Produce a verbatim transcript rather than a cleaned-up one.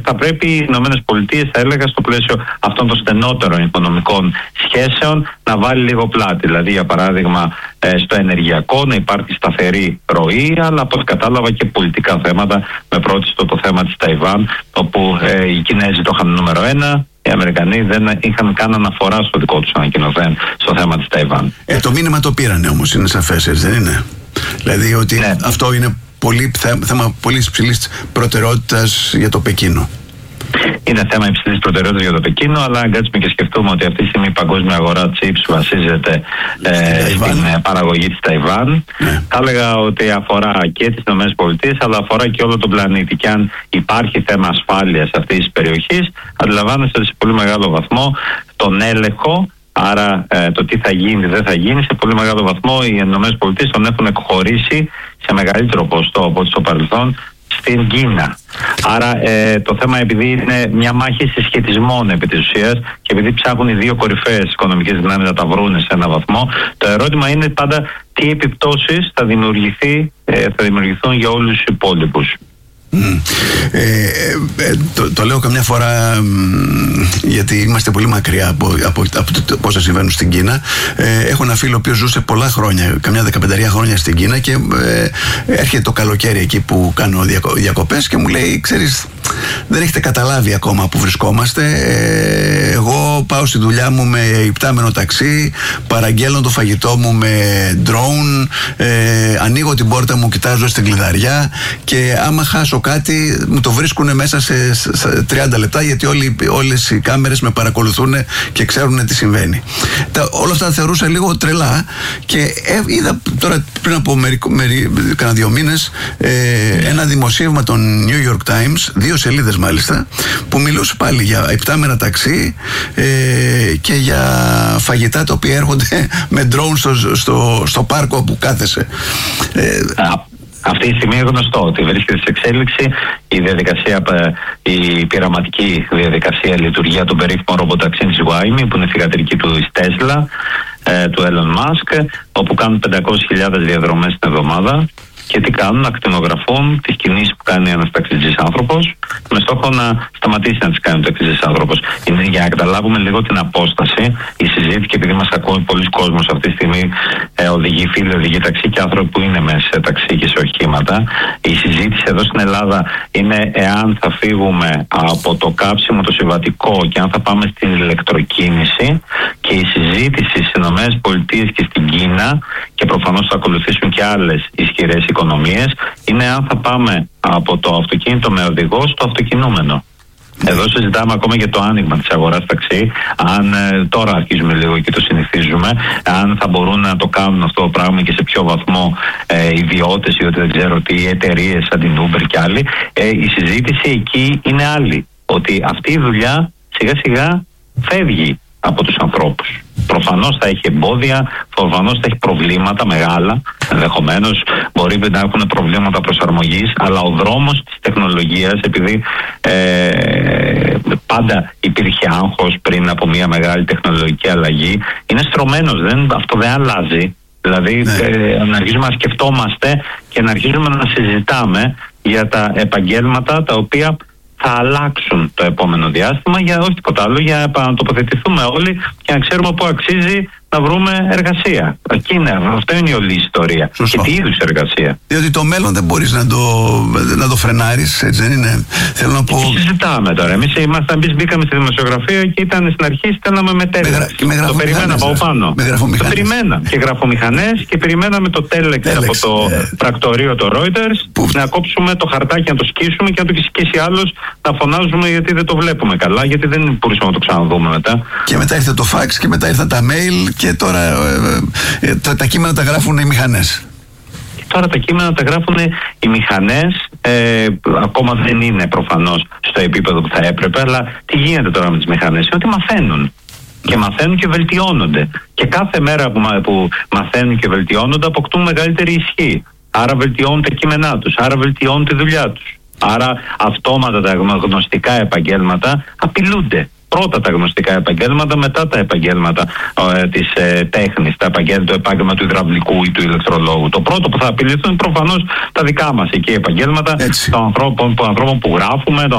θα πρέπει οι ΗΠΑ, θα έλεγα, στο πλαίσιο αυτών των στενότερων οικονομικών σχέσεων, να βάλει λίγο πλάτη. Δηλαδή, για παράδειγμα, στο ενεργειακό να υπάρχει σταθερή ροή, αλλά από ό,τι κατάλαβα και πολιτικά θέματα, με πρώτιστο το θέμα της Ταϊβάν, όπου ε, οι Κινέζοι το είχαν νούμερο ένα. Οι Αμερικανοί δεν είχαν καν αναφορά στο δικό τους ανακοινωθέν στο θέμα της Ταϊβάν. Ε, το μήνυμα το πήρανε όμως, είναι σαφές, έτσι δεν είναι? Δηλαδή ότι ναι, αυτό είναι πολύ, θέμα πολύ υψηλής προτεραιότητας για το Πεκίνο. Είναι θέμα υψηλής προτεραιότητας για το Πεκίνο, αλλά αγκάτσουμε και σκεφτούμε ότι αυτή τη στιγμή η παγκόσμια αγορά chips βασίζεται ε, στην ε, παραγωγή της Ταϊβάν. Ναι. Θα έλεγα ότι αφορά και τις ΗΠΑ, αλλά αφορά και όλο τον πλανήτη. Και αν υπάρχει θέμα ασφάλειας αυτής της περιοχής, αντιλαμβάνεστε σε πολύ μεγάλο βαθμό τον έλεγχο. Άρα ε, το τι θα γίνει, δεν θα γίνει, σε πολύ μεγάλο βαθμό οι ΗΠΑ τον έχουν εκχωρήσει σε μεγαλύτερο ποσοστό από ό,τι στο παρελθόν στην Κίνα. Άρα ε, το θέμα, επειδή είναι μια μάχη συσχετισμών επί της ουσίας και επειδή ψάχνουν οι δύο κορυφαίες οικονομικές δυνάμεις να τα βρούνε σε έναν βαθμό, το ερώτημα είναι πάντα τι επιπτώσεις θα, δημιουργηθεί, ε, θα δημιουργηθούν για όλους τους υπόλοιπους. Mm. Ε, ε, το, το λέω καμιά φορά γιατί είμαστε πολύ μακριά από, από, από το, πόσα συμβαίνουν στην Κίνα. ε, Έχω ένα φίλο ο οποίος ζούσε πολλά χρόνια, καμιά δεκαπενταρία χρόνια στην Κίνα, και ε, έρχεται το καλοκαίρι εκεί που κάνω διακο, διακοπές και μου λέει, ξέρεις, δεν έχετε καταλάβει ακόμα που βρισκόμαστε. ε, Εγώ πάω στη δουλειά μου με υπτάμενο ταξί, παραγγέλνω το φαγητό μου με drone, ε, ανοίγω την πόρτα μου, κοιτάζω στην κλειδαριά, και άμα χάσω κάτι μου το βρίσκουν μέσα σε, σε τριάντα λεπτά, γιατί όλοι, όλες οι κάμερες με παρακολουθούν και ξέρουν τι συμβαίνει. Τα, όλα αυτά τα θεωρούσα λίγο τρελά, και ε, είδα τώρα πριν από μερικο, μερι, κάνα δύο μήνες ε, ένα δημοσίευμα των New York Times, δύο σελίδες μάλιστα, που μιλούσε πάλι για υπτάμενα ταξί ε, και για φαγητά τα οποία έρχονται με drone στο, στο, στο πάρκο που κάθεσαι. Ε, Αυτή τη στιγμή είναι γνωστό ότι βρίσκεται σε εξέλιξη η διαδικασία, η πειραματική διαδικασία λειτουργία των περίφημων ρομποταξίν της Huawei, που είναι θυγατρική του Tesla, του Elon Musk, όπου κάνουν πεντακόσιες χιλιάδες διαδρομές την εβδομάδα. Και τι κάνουν? Να ακτινογραφούν τις κινήσεις που κάνει ένας ταξιτζής άνθρωπος, με στόχο να σταματήσει να τις κάνει ο ταξιτζής άνθρωπος. Είναι για να καταλάβουμε λίγο την απόσταση. Η συζήτηση, και επειδή μας ακούει πολλοί κόσμος αυτή τη στιγμή, ε, οδηγεί φίλοι, οδηγεί ταξί και άνθρωποι που είναι μέσα σε ταξί και σε οχήματα. Η συζήτηση εδώ στην Ελλάδα είναι εάν θα φύγουμε από το κάψιμο το συμβατικό και αν θα πάμε στην ηλεκτροκίνηση. Και η συζήτηση στις ΗΠΑ και στην Κίνα, και προφανώς θα ακολουθήσουν και άλλες ισχυρές οικονομίες, είναι αν θα πάμε από το αυτοκίνητο με οδηγό στο αυτοκινούμενο. Εδώ συζητάμε ακόμα για το άνοιγμα της αγοράς ταξί. Αν ε, τώρα αρχίζουμε λίγο και το συνηθίζουμε, αν θα μπορούν να το κάνουν αυτό το πράγμα και σε ποιο βαθμό ε, ιδιώτες ή ότι δεν ξέρω τι, εταιρείες σαν την Uber και άλλοι. Ε, η συζήτηση εκεί είναι άλλη. Ότι αυτή η δουλειά σιγά σιγά φεύγει από τους ανθρώπους. Προφανώς θα έχει εμπόδια, προφανώς θα έχει προβλήματα μεγάλα, ενδεχομένως μπορεί να έχουν προβλήματα προσαρμογής, αλλά ο δρόμος της τεχνολογίας, επειδή ε, πάντα υπήρχε άγχος πριν από μια μεγάλη τεχνολογική αλλαγή, είναι στρωμένος, δεν, αυτό δεν αλλάζει. Δηλαδή ναι. ε, να αρχίζουμε να σκεφτόμαστε και να αρχίζουμε να συζητάμε για τα επαγγέλματα τα οποία θα αλλάξουν το επόμενο διάστημα, για όχι τίποτα άλλο, για να τοποθετηθούμε όλοι και να ξέρουμε πού αξίζει να βρούμε εργασία. Εκεί είναι, αυτό είναι η όλη ιστορία. Σωστό. Και τι είδους εργασία. Διότι το μέλλον δεν μπορείς να το, να το φρενάρεις, έτσι δεν είναι? Θέλω να πω. Και συζητάμε τώρα. Εμείς ήμασταν, εμείς μπήκαμε στη δημοσιογραφία και ήταν στην αρχή στέλναμε μετέλεξη. Το περιμέναμε από πάνω. Το περιμέναμε. Και γραφομηχανές και περιμέναμε το τέλεξ από το ε... πρακτορείο το Reuters που... να κόψουμε το χαρτάκι, να το σκίσουμε και να το σκίσει άλλος, να φωνάζουμε γιατί δεν το βλέπουμε καλά, γιατί δεν μπορούσαμε να το ξαναδούμε μετά. Και μετά ήρθε το fax και μετά ήρθαν τα mail. Και τώρα ε, ε, τα, τα κείμενα τα γράφουν οι μηχανές. Και τώρα τα κείμενα τα γράφουν οι μηχανές. Ε, ακόμα δεν είναι προφανώς στο επίπεδο που θα έπρεπε. Αλλά τι γίνεται τώρα με τις μηχανές? Είναι ότι μαθαίνουν. Και μαθαίνουν και βελτιώνονται. Και κάθε μέρα που, που μαθαίνουν και βελτιώνονται αποκτούν μεγαλύτερη ισχύ. Άρα βελτιώνουν τα κείμενά τους. Άρα βελτιώνουν τη δουλειά τους. Άρα αυτόματα τα γνωστικά επαγγέλματα απειλούνται. Πρώτα τα γνωστικά επαγγέλματα, μετά τα επαγγέλματα ε, της ε, τέχνης, τα επαγγέλματα, το επάγγελμα του υδραυλικού ή του ηλεκτρολόγου. Το πρώτο που θα απειληθούν προφανώς τα δικά μας εκεί επαγγέλματα των ανθρώπων, ανθρώπων που γράφουμε,